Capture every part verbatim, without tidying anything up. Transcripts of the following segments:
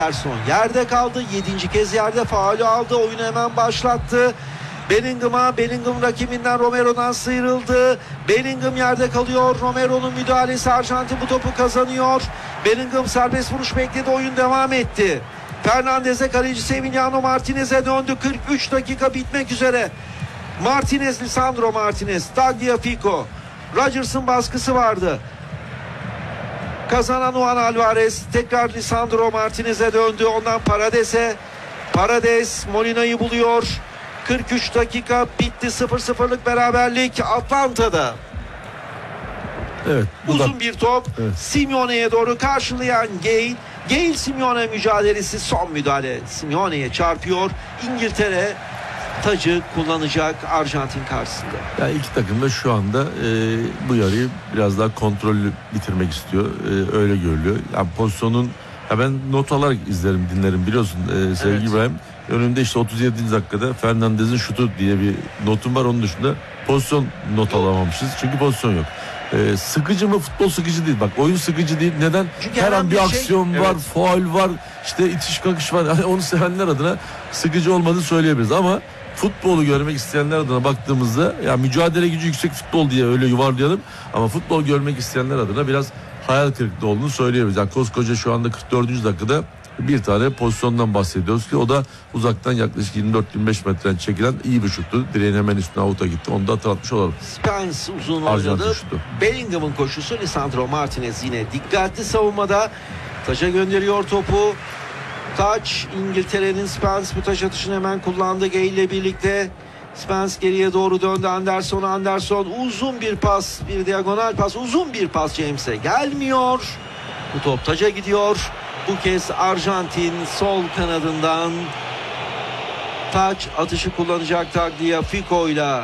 Anderson yerde kaldı. Yedinci kez yerde faulü aldı. Oyunu hemen başlattı. Bellingham'a, Bellingham rakibinden Romero'dan sıyrıldı. Bellingham yerde kalıyor. Romero'nun müdahalesi, Arjantin bu topu kazanıyor. Bellingham serbest vuruş bekledi. Oyun devam etti. Fernandez'e, kalecisi Emiliano Martinez'e döndü. kırk üç dakika bitmek üzere. Martinez, Lisandro Martinez, Tagliafico. Rodgers'ın baskısı vardı. Kazanan Juan Alvarez tekrar Lisandro Martinez'e döndü. Ondan Parades'e. Paredes Molina'yı buluyor. kırk üç dakika bitti. sıfır sıfırlık beraberlik Atlanta'da. Evet. Uzun da... bir top. Evet. Simeone'ye doğru karşılayan Gale. Gale Simeone mücadelesi, son müdahale. Simeone'ye çarpıyor. İngiltere tacı kullanacak Arjantin karşısında. Yani iki takım da şu anda e, bu yarıyı biraz daha kontrollü bitirmek istiyor. E, öyle görülüyor. Yani pozisyonun, ya ben not alarak izlerim, dinlerim biliyorsun e, sevgili evet. İbrahim. Önümde işte otuz yedinci dakikada Fernandez'in şutu diye bir notum var. Onun dışında pozisyon not alamamışız. Çünkü pozisyon yok. Ee, sıkıcı mı? Futbol sıkıcı değil. Bak, oyun sıkıcı değil. Neden? Çünkü her an bir, bir aksiyon şey, var, evet. faul var, işte itiş kakış var. Yani onu sevenler adına sıkıcı olmadığını söyleyebiliriz. Ama futbolu görmek isteyenler adına baktığımızda, ya mücadele gücü yüksek futbol diye öyle yuvarlayalım. Ama futbol görmek isteyenler adına biraz hayal kırıklığı olduğunu söyleyebiliriz. Yani koskoca şu anda kırk dördüncü dakikada bir tane pozisyondan bahsediyoruz ki o da uzaktan yaklaşık yirmi dört yirmi beş metreden çekilen iyi bir şuttu. Direğin hemen üstüne avuta gitti. Onu da hatırlatmış olalım. Spence uzun oynadı. Bellingham'ın koşusu, Lisandro Martinez yine dikkatli savunmada. Taça gönderiyor topu. Taç, İngiltere'nin Spence bu taç atışını hemen kullandı Gale ile birlikte. Spence geriye doğru döndü. Anderson, Anderson uzun bir pas, bir diagonal pas, uzun bir pas James'e gelmiyor. Bu top taca gidiyor. Bu kez Arjantin sol kanadından taç atışı kullanacak Tagliafico ile.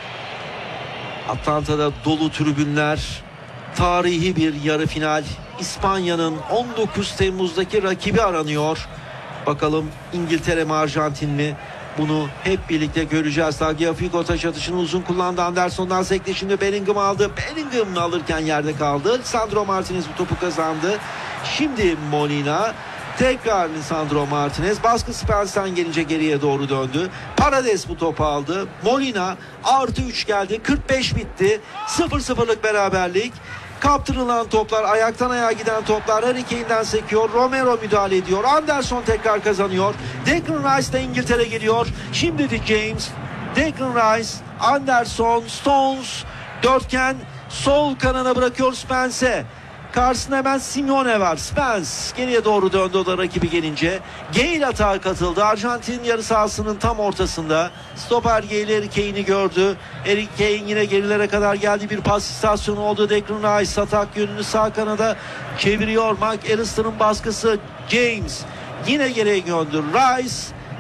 Atlanta'da dolu tribünler. Tarihi bir yarı final. İspanya'nın on dokuz Temmuz'daki rakibi aranıyor. Bakalım İngiltere mi, Arjantin mi? Bunu hep birlikte göreceğiz. Tagliafico taç atışını uzun kullandı. Anderson'dan sekti. Şimdi Bellingham aldı. Bellingham alırken yerde kaldı. Lisandro Martinez bu topu kazandı. Şimdi Molina. Tekrar Lisandro Martinez. Baskı Spence'den gelince geriye doğru döndü. Paredes bu topu aldı. Molina artı üç geldi. kırk beş bitti. sıfır sıfırlık beraberlik. Kaptırılan toplar, ayaktan ayağa giden toplar Harry Kane'den sekiyor. Romero müdahale ediyor. Anderson tekrar kazanıyor. Declan Rice de İngiltere geliyor. Şimdi de James, Declan Rice, Anderson, Stones, dörtgen sol kanana bırakıyor Spence'e. Karşısında hemen Simeone var. Spence geriye doğru döndü o da rakibi gelince. Gale atağa katıldı. Arjantin yarı sahasının tam ortasında. Stoper Gale Harry Kane'i gördü. Harry Kane yine gerilere kadar geldi. Bir pas istasyonu oldu. Declan Rice atak yönünü sağ kanada çeviriyor. Mike Allister'ın baskısı. James yine geriye göndü. Rice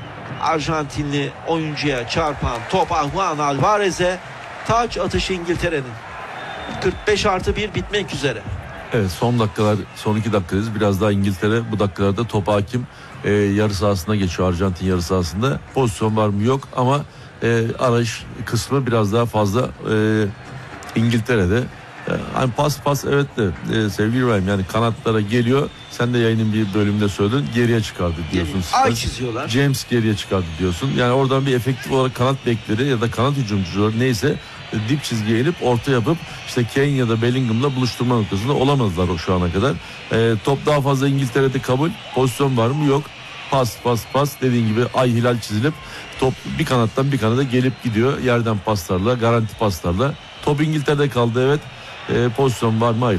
Arjantinli oyuncuya çarpan top Juan Alvarez'e. Taç atışı İngiltere'nin. kırk beş artı bir bitmek üzere. Evet, son dakikalar, son iki dakikadayız. Biraz daha İngiltere bu dakikalarda top hakim. Ee, yarı sahasına geçiyor, Arjantin yarı sahasında. Pozisyon var mı? Yok ama e, arayış kısmı biraz daha fazla e, İngiltere'de. E, hani pas pas evet de e, sevgili İbrahim, yani kanatlara geliyor. Sen de yayının bir bölümünde söyledin. Geriye çıkardı diyorsun. Ay çiziyorlar. James geriye çıkardı diyorsun. Yani oradan bir efektif olarak kanat bekleri ya da kanat hücumcuları neyse dip çizgiye inip orta yapıp işte Kane ya da Bellingham'la buluşturma noktasında olamadılar o şu ana kadar. E, top daha fazla İngiltere'de kabul. Pozisyon var mı? Yok. Pas pas pas dediğin gibi ay hilal çizilip top bir kanattan bir kanada gelip gidiyor. Yerden paslarla, garanti paslarla. Top İngiltere'de kaldı, evet. E, pozisyon var mı? Hayır.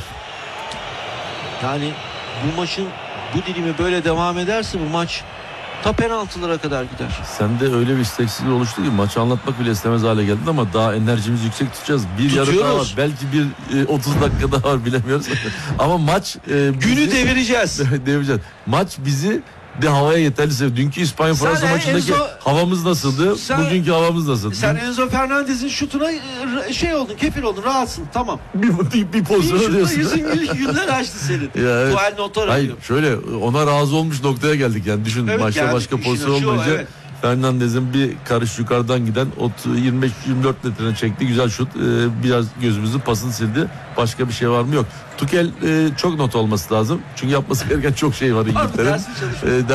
Yani bu maçın bu dilimi böyle devam ederse bu maç ta penaltılara kadar gider. Sende öyle bir isteksizlik oluştu ki maçı anlatmak bile istemez hale geldin ama daha enerjimizi yüksek tutacağız. Bir yarı daha var. Belki bir e, otuz dakika daha var, bilemiyoruz. Ama maç e, günü bizi, devireceğiz. devireceğiz. Maç bizi de havaya yeterli seviyor. Dünkü İspanya Fransa maçındaki Enzo, havamız nasıldı? Sen, bugünkü havamız nasıl? Sen Dün... Enzo Fernandez'in şutuna şey oldun, kefil oldun, rahatsın, tamam. Bir, bir, bir pozisyona diyorsun. Yüzün günler açtı senin. Ya, evet. Tuval notlar Hayır, şöyle ona razı olmuş noktaya geldik yani. Düşün, evet, maçta başka pozisyon olmayınca evet. Fernandez'in bir karış yukarıdan giden yirmi beş yirmi dört metrene çekti. Güzel şut. Ee, biraz gözümüzün pasını sildi. Başka bir şey var mı? Yok. Tuchel e, çok not olması lazım. Çünkü yapması gereken çok şey var İngiltere'nin. Dersi çalışıyor. Ee,